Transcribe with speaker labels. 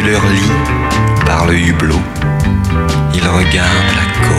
Speaker 1: leur lit par le hublot. Ils regardent la côte.